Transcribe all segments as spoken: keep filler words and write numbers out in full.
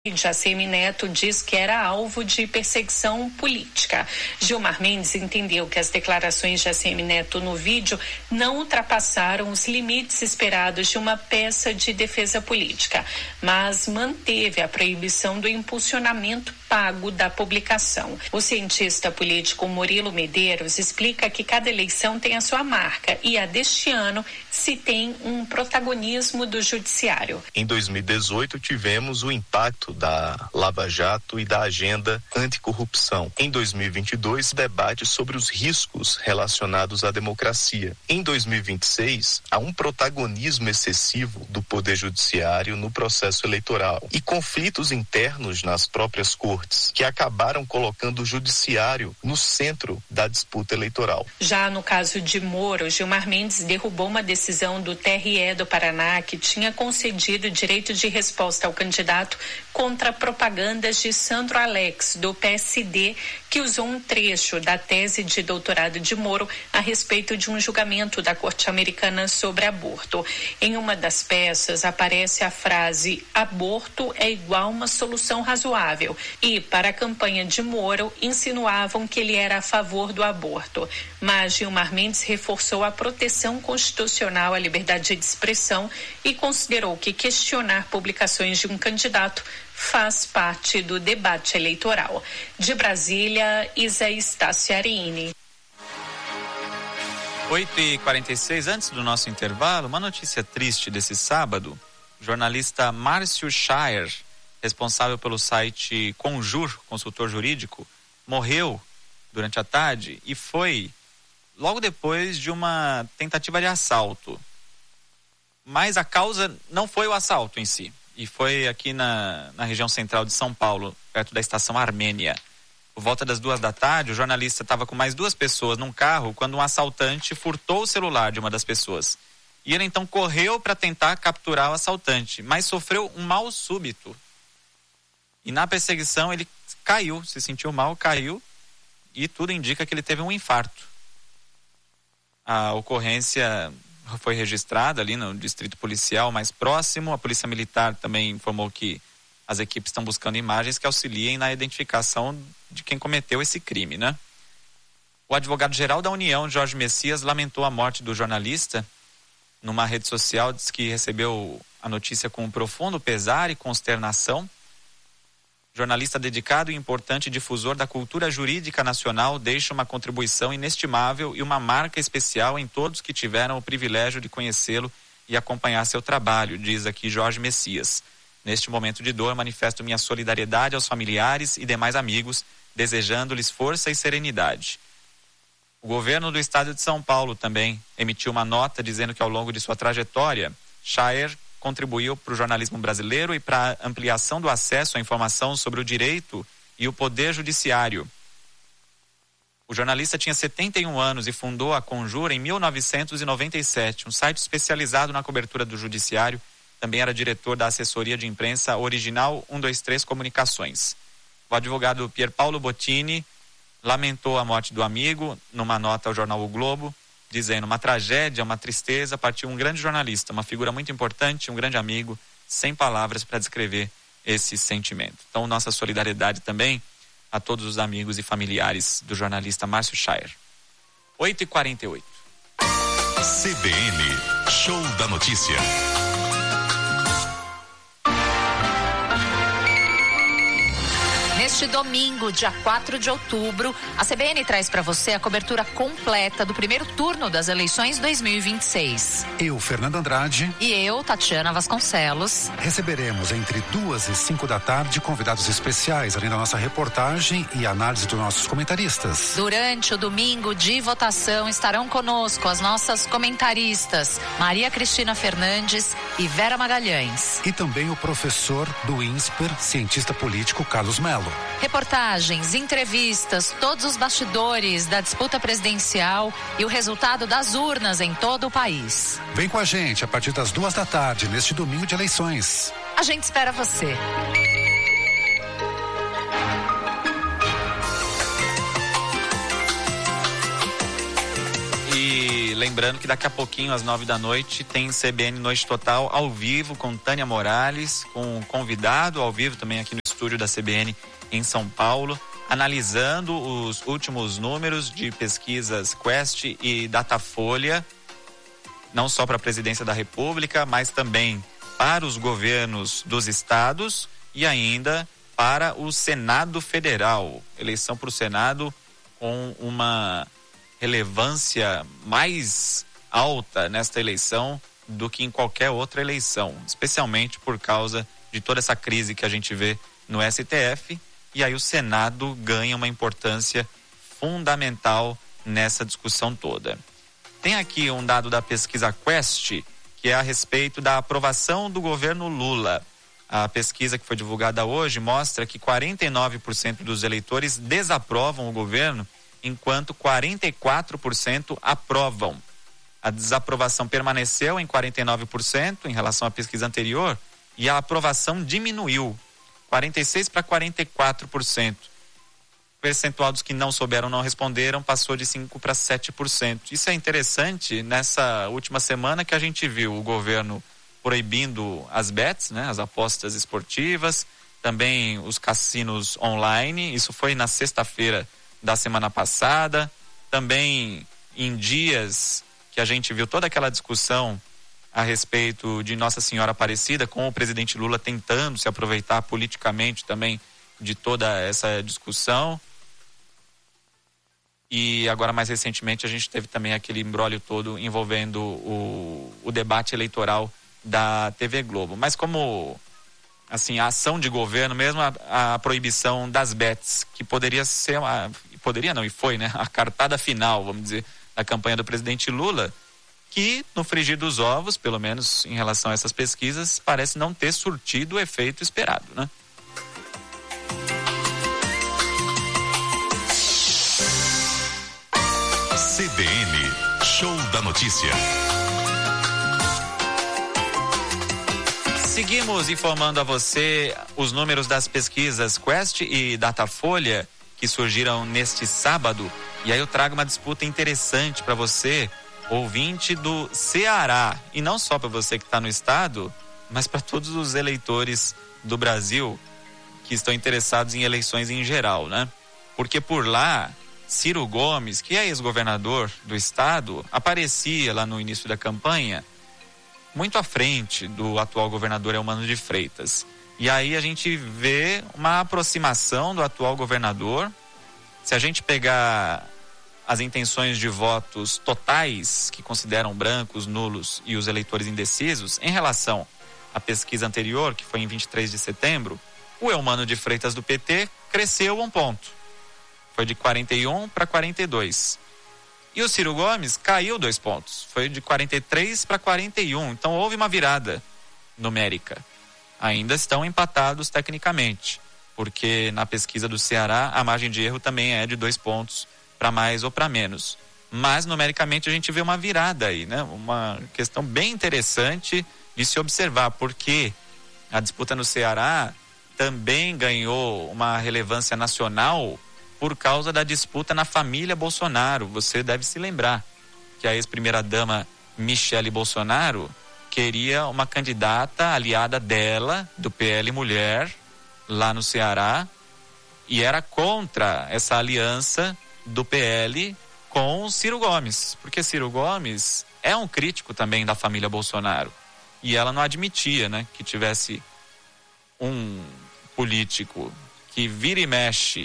ACM Neto diz que era alvo de perseguição política. Gilmar Mendes entendeu que as declarações de A C M Neto no vídeo não ultrapassaram os limites esperados de uma peça de defesa política, mas manteve a proibição do impulsionamento pago da publicação. O cientista político Murilo Medeiros explica que cada eleição tem a sua marca e a deste ano se tem um protagonismo do judiciário. Em dois mil e dezoito tivemos o impacto da Lava Jato e da agenda anticorrupção. Em dois mil e vinte e dois, debate sobre os riscos relacionados à democracia. Em dois mil e vinte e seis, há um protagonismo excessivo do Poder Judiciário no processo eleitoral e conflitos internos nas próprias cortes, que acabaram colocando o Judiciário no centro da disputa eleitoral. Já no caso de Moro, Gilmar Mendes derrubou uma decisão do T R E do Paraná que tinha concedido direito de resposta ao candidato contra propagandas de Sandro Alex, do P S D, que usou um trecho da tese de doutorado de Moro a respeito de um julgamento da Corte Americana sobre aborto. Em uma das peças aparece a frase "aborto é igual uma solução razoável" e, para a campanha de Moro, insinuavam que ele era a favor do aborto. Mas Gilmar Mendes reforçou a proteção constitucional à liberdade de expressão e considerou que questionar publicações de um candidato faz parte do debate eleitoral. De Brasília, Isa Estaciarini. oito e quarenta e seis, antes do nosso intervalo, uma notícia triste desse sábado. O jornalista Márcio Shire, responsável pelo site Conjur, consultor jurídico, morreu durante a tarde e foi logo depois de uma tentativa de assalto. Mas a causa não foi o assalto em si, e foi aqui na, na região central de São Paulo, perto da estação Armênia. Por volta das duas da tarde, o jornalista estava com mais duas pessoas num carro quando um assaltante furtou o celular de uma das pessoas. E ele então correu para tentar capturar o assaltante, mas sofreu um mal súbito. E na perseguição ele caiu, se sentiu mal, caiu, e tudo indica que ele teve um infarto. A ocorrência foi registrada ali no distrito policial mais próximo. A Polícia Militar também informou que as equipes estão buscando imagens que auxiliem na identificação de quem cometeu esse crime, né? O advogado-geral da União, Jorge Messias, lamentou a morte do jornalista. Numa rede social, diz que recebeu a notícia com um profundo pesar e consternação. Jornalista dedicado e importante difusor da cultura jurídica nacional, deixa uma contribuição inestimável e uma marca especial em todos que tiveram o privilégio de conhecê-lo e acompanhar seu trabalho, diz aqui Jorge Messias. Neste momento de dor, manifesto minha solidariedade aos familiares e demais amigos, desejando-lhes força e serenidade. O governo do estado de São Paulo também emitiu uma nota dizendo que ao longo de sua trajetória, Shire contribuiu para o jornalismo brasileiro e para a ampliação do acesso à informação sobre o direito e o poder judiciário. O jornalista tinha setenta e um anos e fundou a Conjur em mil novecentos e noventa e sete, um site especializado na cobertura do judiciário. Também era diretor da assessoria de imprensa Original um dois três Comunicações. O advogado Pier Paolo Bottini lamentou a morte do amigo numa nota ao jornal O Globo, dizendo: uma tragédia, uma tristeza, partiu um grande jornalista, uma figura muito importante, um grande amigo, sem palavras para descrever esse sentimento. Então, nossa solidariedade também a todos os amigos e familiares do jornalista Márcio Shire. oito e quarenta e oito. C B N, Show da Notícia. Neste domingo, dia quatro de outubro, a C B N traz para você a cobertura completa do primeiro turno das eleições dois mil e vinte e seis. Eu, Fernando Andrade. E eu, Tatiana Vasconcelos. Receberemos entre duas e cinco da tarde convidados especiais, além da nossa reportagem e análise dos nossos comentaristas. Durante o domingo de votação estarão conosco as nossas comentaristas Maria Cristina Fernandes e Vera Magalhães. E também o professor do INSPER, cientista político Carlos Melo. Reportagens, entrevistas, todos os bastidores da disputa presidencial e o resultado das urnas em todo o país. Vem com a gente a partir das duas da tarde, neste domingo de eleições. A gente espera você. E lembrando lembrando que daqui a pouquinho, às nove da noite, tem C B N Noite Total ao vivo com Tânia Morales, com um convidado ao vivo também aqui no estúdio da C B N em São Paulo, analisando os últimos números de pesquisas Quest e Datafolha, não só para a presidência da República, mas também para os governos dos estados e ainda para o Senado Federal. Eleição para o Senado com uma relevância mais alta nesta eleição do que em qualquer outra eleição, especialmente por causa de toda essa crise que a gente vê no S T F, e aí o Senado ganha uma importância fundamental nessa discussão toda. Tem aqui um dado da pesquisa Quest, que é a respeito da aprovação do governo Lula. A pesquisa que foi divulgada hoje mostra que quarenta e nove por cento dos eleitores desaprovam o governo, enquanto quarenta e quatro por cento aprovam. A desaprovação permaneceu em quarenta e nove por cento em relação à pesquisa anterior e a aprovação diminuiu, quarenta e seis por cento para quarenta e quatro por cento. O percentual dos que não souberam, não responderam, passou de cinco por cento para sete por cento. Isso é interessante nessa última semana que a gente viu o governo proibindo as bets, né, as apostas esportivas, também os cassinos online. Isso foi na sexta-feira da semana passada, também em dias que a gente viu toda aquela discussão a respeito de Nossa Senhora Aparecida, com o presidente Lula tentando se aproveitar politicamente também de toda essa discussão. E agora, mais recentemente, a gente teve também aquele imbróglio todo envolvendo o, o debate eleitoral da T V Globo. Mas como assim, a ação de governo, mesmo a, a proibição das bets, que poderia ser uma, poderia não, e foi, né, a cartada final, vamos dizer, da campanha do presidente Lula, que no frigir dos ovos, pelo menos em relação a essas pesquisas, parece não ter surtido o efeito esperado, né? C B N, Show da Notícia. Seguimos informando a você os números das pesquisas Quest e Datafolha que surgiram neste sábado. E aí eu trago uma disputa interessante para você, ouvinte do Ceará. E não só para você que está no estado, mas para todos os eleitores do Brasil que estão interessados em eleições em geral, né? Porque por lá, Ciro Gomes, que é ex-governador do estado, aparecia lá no início da campanha muito à frente do atual governador Eumano de Freitas. E aí a gente vê uma aproximação do atual governador. Se a gente pegar as intenções de votos totais, que consideram brancos, nulos e os eleitores indecisos, em relação à pesquisa anterior, que foi em vinte e três de setembro, o Eumano de Freitas do P T cresceu um ponto. Foi de quarenta e um para quarenta e dois. E o Ciro Gomes caiu dois pontos. Foi de quarenta e três para quarenta e um. Então houve uma virada numérica. Ainda estão empatados tecnicamente, porque na pesquisa do Ceará a margem de erro também é de dois pontos para mais ou para menos. Mas numericamente a gente vê uma virada aí, né? Uma questão bem interessante de se observar, porque a disputa no Ceará também ganhou uma relevância nacional por causa da disputa na família Bolsonaro. Você deve se lembrar que a ex-primeira-dama Michele Bolsonaro queria uma candidata aliada dela, do P L Mulher, lá no Ceará, e era contra essa aliança do P L com o Ciro Gomes, porque Ciro Gomes é um crítico também da família Bolsonaro, e ela não admitia, né, que tivesse um político que vira e mexe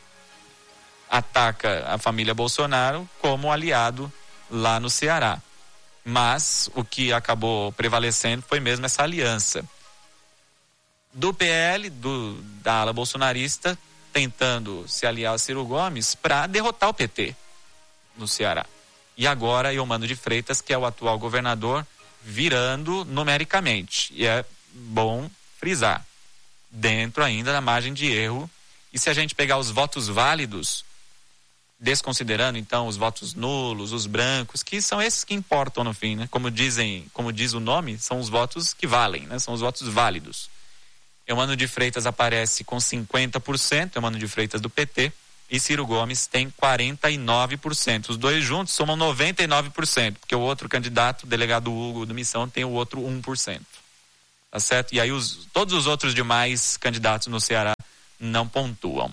ataca a família Bolsonaro como aliado lá no Ceará. Mas o que acabou prevalecendo foi mesmo essa aliança do P L, do, da ala bolsonarista, tentando se aliar a Ciro Gomes para derrotar o P T no Ceará. E agora Eumano de Freitas, que é o atual governador, virando numericamente. E é bom frisar, dentro ainda da margem de erro. E se a gente pegar os votos válidos, desconsiderando então os votos nulos, os brancos, que são esses que importam no fim, né? Como dizem, como diz o nome, são os votos que valem, né? São os votos válidos. Eumano de Freitas aparece com cinquenta por cento, Eumano de Freitas do P T, e Ciro Gomes tem quarenta e nove por cento. Os dois juntos somam noventa e nove por cento, porque o outro candidato, o delegado Hugo do Missão, tem o outro um por cento. Tá certo? E aí os, todos os outros demais candidatos no Ceará não pontuam.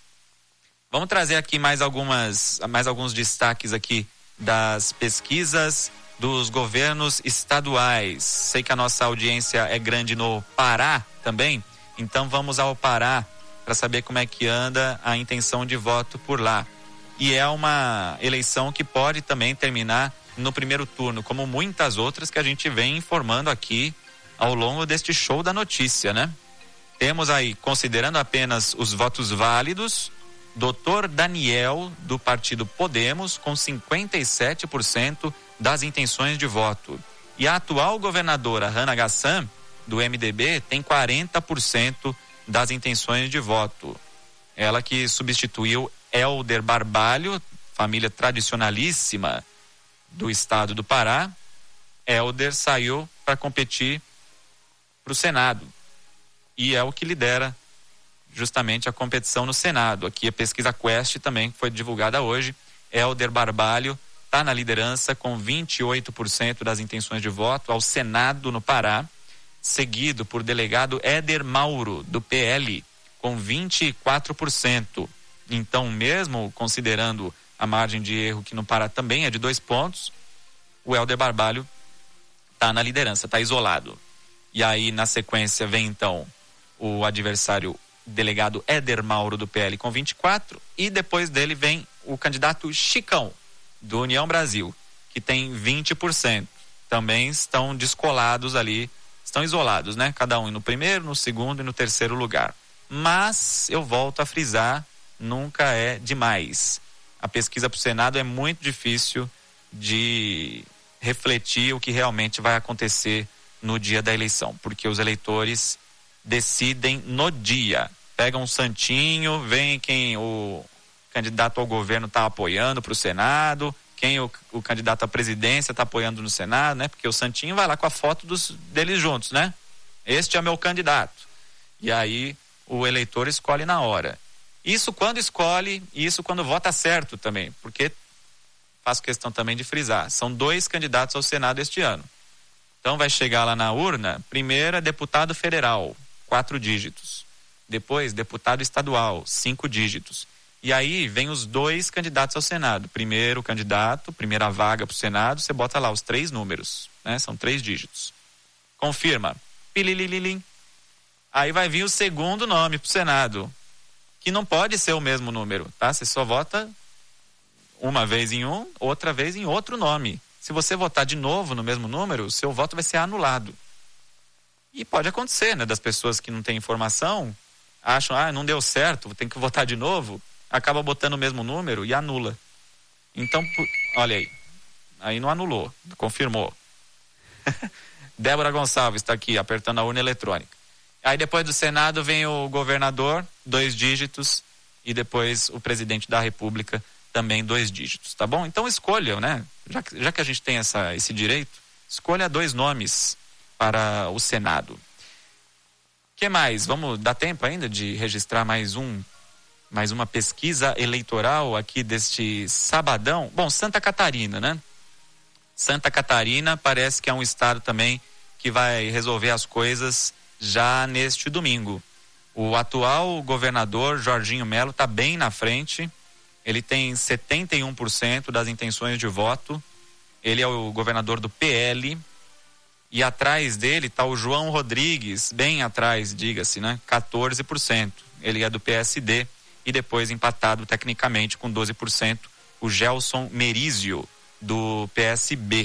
Vamos trazer aqui mais algumas, mais alguns destaques aqui das pesquisas dos governos estaduais. Sei que a nossa audiência é grande no Pará também, então vamos ao Pará para saber como é que anda a intenção de voto por lá. E é uma eleição que pode também terminar no primeiro turno, como muitas outras que a gente vem informando aqui ao longo deste show da notícia, né? Temos aí, considerando apenas os votos válidos, doutor Daniel, do partido Podemos, com cinquenta e sete por cento das intenções de voto. E a atual governadora Hannah Gassan, do M D B, tem quarenta por cento das intenções de voto. Ela que substituiu Helder Barbalho, família tradicionalíssima do estado do Pará. Helder saiu para competir para o Senado e é o que lidera justamente a competição no Senado. Aqui a pesquisa Quest também foi divulgada hoje. Helder Barbalho está na liderança com vinte e oito por cento das intenções de voto ao Senado no Pará, seguido por delegado Éder Mauro, do P L, com vinte e quatro por cento. Então, mesmo considerando a margem de erro que no Pará também é de dois pontos, o Helder Barbalho está na liderança, está isolado. E aí, na sequência, vem então o adversário delegado Éder Mauro, do P L, com vinte e quatro, e depois dele vem o candidato Chicão, do União Brasil, que tem vinte por cento. Também estão descolados ali, estão isolados, né? Cada um no primeiro, no segundo e no terceiro lugar. Mas, eu volto a frisar, nunca é demais. A pesquisa para o Senado é muito difícil de refletir o que realmente vai acontecer no dia da eleição, porque os eleitores decidem no dia. Pegam um santinho, vem quem o candidato ao governo está apoiando para o Senado, quem o, o candidato à presidência está apoiando no Senado, né? Porque o santinho vai lá com a foto dos, deles juntos, né? Este é meu candidato. E aí o eleitor escolhe na hora. Isso quando escolhe, e isso quando vota certo também, porque faço questão também de frisar, são dois candidatos ao Senado este ano. Então vai chegar lá na urna, primeiro é deputado federal, quatro dígitos. Depois, deputado estadual, cinco dígitos. E aí vem os dois candidatos ao Senado. Primeiro candidato, primeira vaga para o Senado, você bota lá os três números, né? São três dígitos. Confirma. Pililililim. Aí vai vir o segundo nome para o Senado, que não pode ser o mesmo número, tá? Você só vota uma vez em um, outra vez em outro nome. Se você votar de novo no mesmo número, o seu voto vai ser anulado. E pode acontecer, né? Das pessoas que não têm informação, acham, ah, não deu certo, tem que votar de novo, acaba botando o mesmo número e anula. Então, olha aí. Aí não anulou, confirmou. Débora Gonçalves está aqui, apertando a urna eletrônica. Aí depois do Senado vem o governador, dois dígitos, e depois o presidente da República, também dois dígitos, tá bom? Então escolha, né? Já, já que a gente tem essa, esse direito, escolha dois nomes para o Senado. O que mais? Vamos dar tempo ainda de registrar mais um, mais uma pesquisa eleitoral aqui deste sabadão? Bom, Santa Catarina, né? Santa Catarina parece que é um estado também que vai resolver as coisas já neste domingo. O atual governador, Jorginho Melo, está bem na frente. Ele tem setenta e um por cento das intenções de voto. Ele é o governador do P L. E atrás dele está o João Rodrigues, bem atrás, diga-se, né? quatorze por cento. Ele é do P S D. E depois empatado tecnicamente com doze por cento, o Gelson Merizio, do P S B.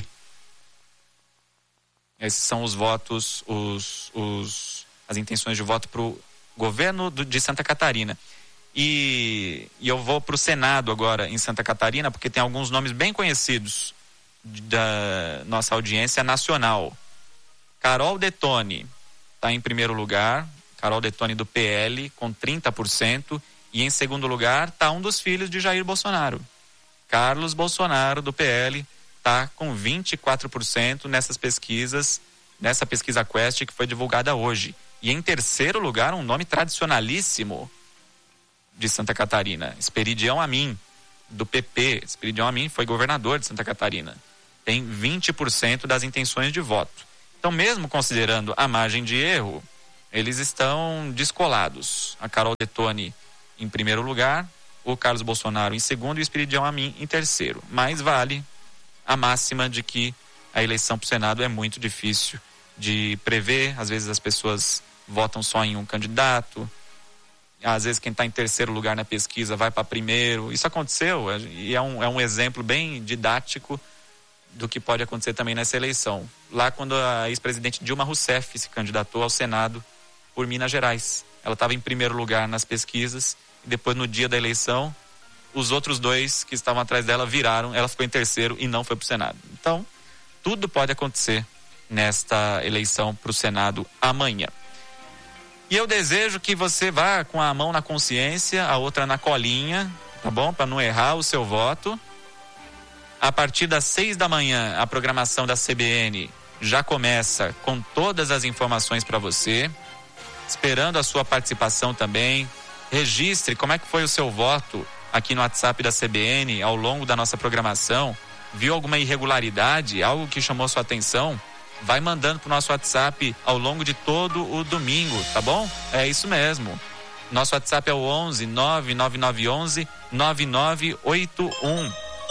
Esses são os votos, os, os, as intenções de voto para o governo do, de Santa Catarina. E, e eu vou para o Senado agora em Santa Catarina, porque tem alguns nomes bem conhecidos da nossa audiência nacional. Carol Detoni está em primeiro lugar, Carol Detoni do P L com trinta por cento, e em segundo lugar está um dos filhos de Jair Bolsonaro, Carlos Bolsonaro do P L, está com vinte e quatro por cento nessas pesquisas, nessa pesquisa Quest que foi divulgada hoje. E em terceiro lugar, um nome tradicionalíssimo de Santa Catarina. Esperidião Amin, do P P. Esperidião Amin foi governador de Santa Catarina. Tem vinte por cento das intenções de voto. Então, mesmo considerando a margem de erro, eles estão descolados. A Carol Detoni em primeiro lugar, o Carlos Bolsonaro em segundo e o Esperidião Amin em terceiro. Mas vale a máxima de que a eleição para o Senado é muito difícil de prever. Às vezes as pessoas votam só em um candidato. Às vezes quem está em terceiro lugar na pesquisa vai para primeiro. Isso aconteceu e é um, é um exemplo bem didático do que pode acontecer também nessa eleição. Lá quando a ex-presidente Dilma Rousseff se candidatou ao Senado por Minas Gerais. Ela estava em primeiro lugar nas pesquisas e depois no dia da eleição, os outros dois que estavam atrás dela viraram, ela ficou em terceiro e não foi para o Senado. Então, tudo pode acontecer nesta eleição para o Senado amanhã. E eu desejo que você vá com a mão na consciência, a outra na colinha, tá bom? Para não errar o seu voto. A partir das seis da manhã, a programação da C B N já começa com todas as informações para você, esperando a sua participação também. Registre como é que foi o seu voto aqui no WhatsApp da C B N ao longo da nossa programação. Viu alguma irregularidade, algo que chamou sua atenção? Vai mandando pro nosso WhatsApp ao longo de todo o domingo, tá bom? É isso mesmo. Nosso WhatsApp é o onze nove nove nove onze nove nove oito um.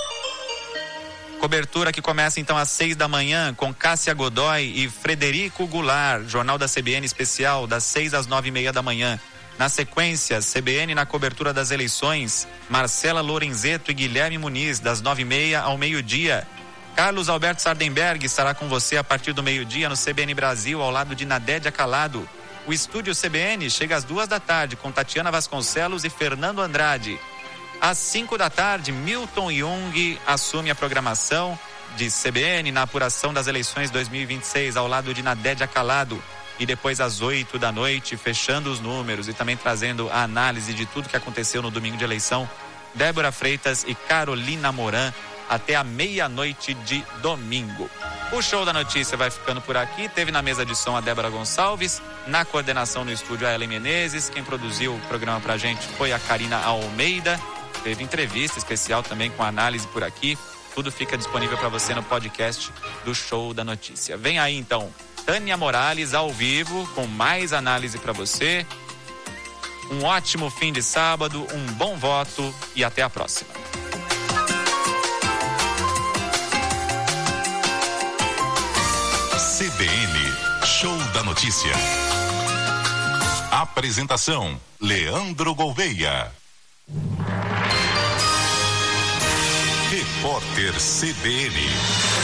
Cobertura que começa então às seis da manhã com Cássia Godoy e Frederico Goulart, Jornal da C B N especial, das seis às nove e meia da manhã. Na sequência, C B N na cobertura das eleições, Marcela Lorenzeto e Guilherme Muniz, das nove e meia ao meio-dia. Carlos Alberto Sardenberg estará com você a partir do meio-dia no C B N Brasil, ao lado de Nadédia Calado. O estúdio C B N chega às duas da tarde com Tatiana Vasconcelos e Fernando Andrade. Às cinco da tarde, Milton Jung assume a programação de C B N na apuração das eleições dois mil e vinte e seis, ao lado de Nadédia Calado. E depois às oito da noite, fechando os números e também trazendo a análise de tudo que aconteceu no domingo de eleição, Débora Freitas e Carolina Moran, até a meia-noite de domingo. O Show da Notícia vai ficando por aqui. Teve na mesa de som a Débora Gonçalves, na coordenação no estúdio a Ellen Menezes, quem produziu o programa pra gente foi a Karina Almeida. Teve entrevista especial também com análise por aqui. Tudo fica disponível para você no podcast do Show da Notícia. Vem aí então Tânia Morales ao vivo com mais análise para você. Um ótimo fim de sábado, um bom voto e até a próxima. C B N Show da Notícia. Apresentação: Leandro Gouveia. Repórter C B N.